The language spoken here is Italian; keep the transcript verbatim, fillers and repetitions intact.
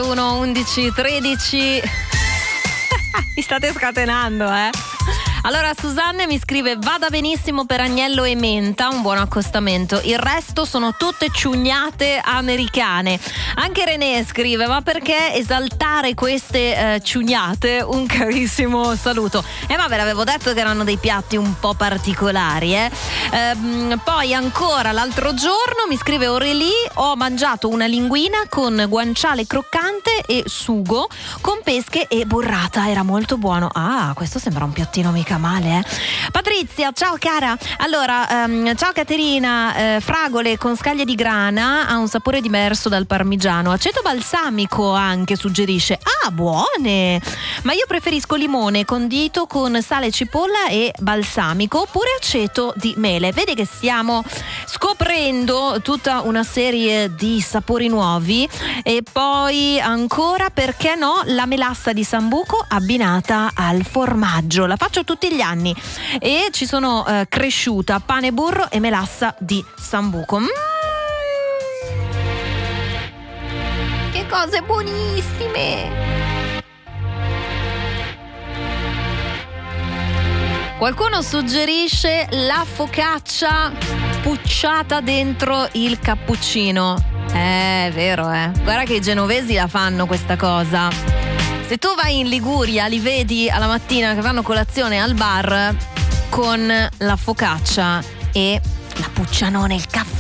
trentuno, undici, tredici. Mi state scatenando, eh? Allora Susanne mi scrive: vada benissimo per agnello e menta, un buon accostamento. Il resto sono tutte ciugnate americane. Anche René scrive: ma perché esaltare queste eh, ciugnate? Un carissimo saluto. E eh, ma ve l'avevo detto che erano dei piatti un po' particolari, eh? Ehm, poi ancora l'altro giorno mi scrive Aurélie: ho mangiato una linguina con guanciale croccante e sugo con pesche e burrata, era molto buono. Ah, questo sembra un piattino mica male, eh? Patrizia, ciao cara. Allora, um, ciao Caterina, eh, fragole con scaglie di grana, ha un sapore diverso dal parmigiano. Aceto balsamico anche suggerisce. Ah, buone! Ma io preferisco limone condito con sale, cipolla e balsamico, oppure aceto di mele. Vedi che stiamo scoprendo tutta una serie di sapori nuovi. E poi ancora, perché no, la melassa di sambuco abbinata al formaggio. La faccio tutti gli anni e ci sono eh, cresciuta, pane, burro e melassa di sambuco. Mm. Che cose buonissime! Qualcuno suggerisce la focaccia pucciata dentro il cappuccino. Eh, è vero, eh. Guarda che i genovesi la fanno questa cosa. Se tu vai in Liguria, li vedi alla mattina che fanno colazione al bar con la focaccia e la puccianone, il caffè.